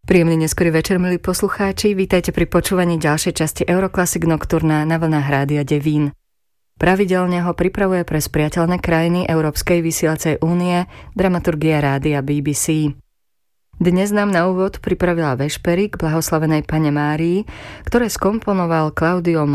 Príjemný neskorý večer, milí poslucháči, vítajte pri počúvaní ďalšej časti Euroclassic Nocturna na vlnách Rádia Devín. Pravidelne ho pripravuje pre spriateľné krajiny Európskej vysielacej únie dramaturgia rádia BBC. Dnes nám na úvod pripravila vešpery k blahoslavenej Panne Márii, ktoré skomponoval Claudio